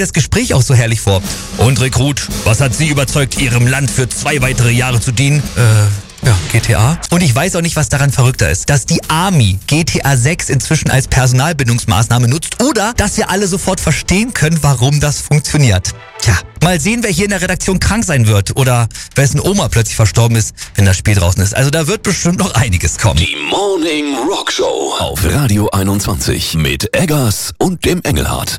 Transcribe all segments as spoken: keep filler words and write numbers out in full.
das Gespräch auch so herrlich vor. Und Rekrut, was hat Sie überzeugt, Ihrem Land für zwei weitere Jahre zu dienen? Äh, ja, G T A. Und ich weiß auch nicht, was daran verrückter ist. Dass die Army G T A sechs inzwischen als Personalbindungsmaßnahme nutzt oder dass wir alle sofort verstehen können, warum das funktioniert. Tja, mal sehen, wer hier in der Redaktion krank sein wird oder wessen Oma plötzlich verstorben ist, wenn das Spiel draußen ist. Also da wird bestimmt noch einiges kommen. Die Morning Rock Show auf Radio einundzwanzig mit Eggers und dem Engelhardt.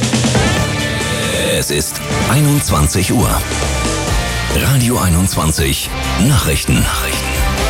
Es ist einundzwanzig Uhr. Radio einundzwanzig Nachrichten. Nachrichten.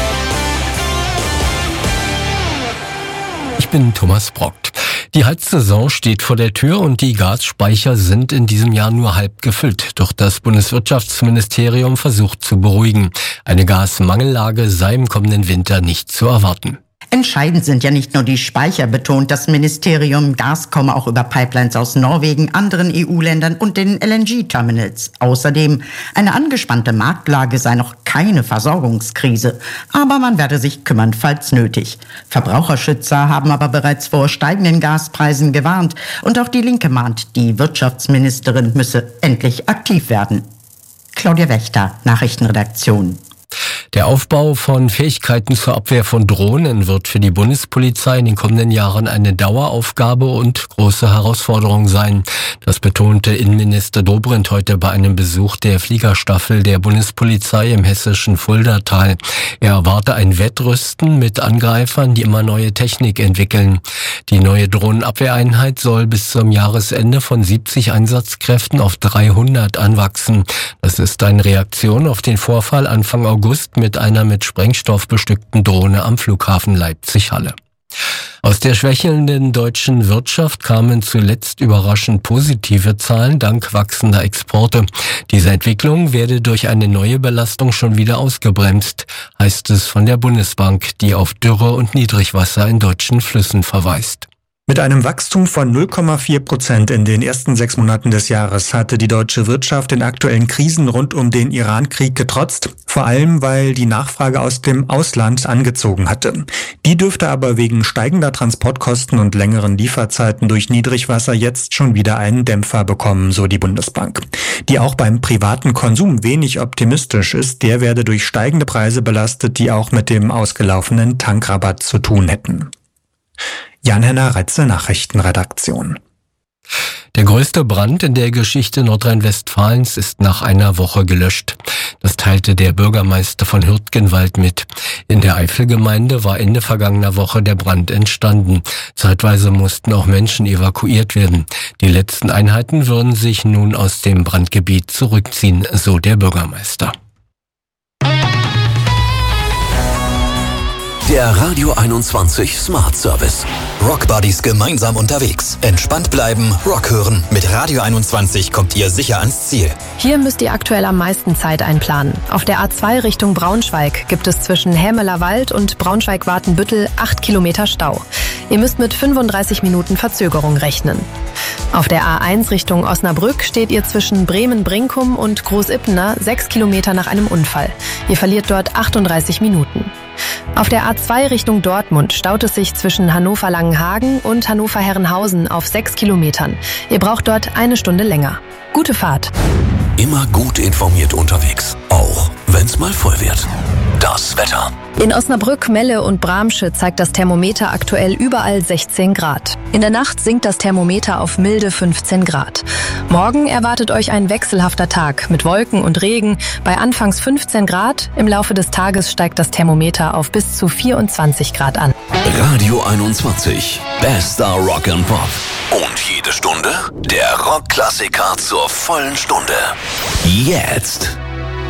Ich bin Thomas Brockt. Die Heizsaison steht vor der Tür und die Gasspeicher sind in diesem Jahr nur halb gefüllt. Doch das Bundeswirtschaftsministerium versucht zu beruhigen. Eine Gasmangellage sei im kommenden Winter nicht zu erwarten. Entscheidend sind ja nicht nur die Speicher, betont das Ministerium. Gas komme auch über Pipelines aus Norwegen, anderen E U-Ländern und den L N G-Terminals. Außerdem, eine angespannte Marktlage sei noch keine Versorgungskrise. Aber man werde sich kümmern, falls nötig. Verbraucherschützer haben aber bereits vor steigenden Gaspreisen gewarnt. Und auch die Linke mahnt, die Wirtschaftsministerin müsse endlich aktiv werden. Claudia Wächter, Nachrichtenredaktion. Der Aufbau von Fähigkeiten zur Abwehr von Drohnen wird für die Bundespolizei in den kommenden Jahren eine Daueraufgabe und große Herausforderung sein. Das betonte Innenminister Dobrindt heute bei einem Besuch der Fliegerstaffel der Bundespolizei im hessischen Fuldatal. Er erwarte ein Wettrüsten mit Angreifern, die immer neue Technik entwickeln. Die neue Drohnenabwehreinheit soll bis zum Jahresende von siebzig Einsatzkräften auf dreihundert anwachsen. Das ist eine Reaktion auf den Vorfall Anfang August mit einer mit Sprengstoff bestückten Drohne am Flughafen Leipzig-Halle. Aus der schwächelnden deutschen Wirtschaft kamen zuletzt überraschend positive Zahlen dank wachsender Exporte. Diese Entwicklung werde durch eine neue Belastung schon wieder ausgebremst, heißt es von der Bundesbank, die auf Dürre und Niedrigwasser in deutschen Flüssen verweist. Mit einem Wachstum von null Komma vier Prozent in den ersten sechs Monaten des Jahres hatte die deutsche Wirtschaft den aktuellen Krisen rund um den Iran-Krieg getrotzt, vor allem weil die Nachfrage aus dem Ausland angezogen hatte. Die dürfte aber wegen steigender Transportkosten und längeren Lieferzeiten durch Niedrigwasser jetzt schon wieder einen Dämpfer bekommen, so die Bundesbank. Die auch beim privaten Konsum wenig optimistisch ist, der werde durch steigende Preise belastet, die auch mit dem ausgelaufenen Tankrabatt zu tun hätten. Jan-Henner Reitze, Nachrichtenredaktion. Der größte Brand in der Geschichte Nordrhein-Westfalens ist nach einer Woche gelöscht. Das teilte der Bürgermeister von Hürtgenwald mit. In der Eifelgemeinde war Ende vergangener Woche der Brand entstanden. Zeitweise mussten auch Menschen evakuiert werden. Die letzten Einheiten würden sich nun aus dem Brandgebiet zurückziehen, so der Bürgermeister. Der Radio einundzwanzig Smart Service. Rock Buddies gemeinsam unterwegs. Entspannt bleiben, Rock hören. Mit Radio einundzwanzig kommt ihr sicher ans Ziel. Hier müsst ihr aktuell am meisten Zeit einplanen. Auf der A zwei Richtung Braunschweig gibt es zwischen Hämeler Wald und Braunschweig-Watenbüttel acht Kilometer Stau. Ihr müsst mit fünfunddreißig Minuten Verzögerung rechnen. Auf der A eins Richtung Osnabrück steht ihr zwischen Bremen-Brinkum und Großippener sechs Kilometer nach einem Unfall. Ihr verliert dort achtunddreißig Minuten. Auf der A zwei Richtung Dortmund staut es sich zwischen Hannover-Langenhagen und Hannover-Herrenhausen auf sechs Kilometern. Ihr braucht dort eine Stunde länger. Gute Fahrt. Immer gut informiert unterwegs, auch wenn's mal voll wird. Das Wetter. In Osnabrück, Melle und Bramsche zeigt das Thermometer aktuell überall sechzehn Grad. In der Nacht sinkt das Thermometer auf milde fünfzehn Grad. Morgen erwartet euch ein wechselhafter Tag mit Wolken und Regen bei anfangs fünfzehn Grad. Im Laufe des Tages steigt das Thermometer auf bis zu vierundzwanzig Grad an. Radio einundzwanzig. Bester Rock and Pop. Und jede Stunde der Rockklassiker zur vollen Stunde. Jetzt.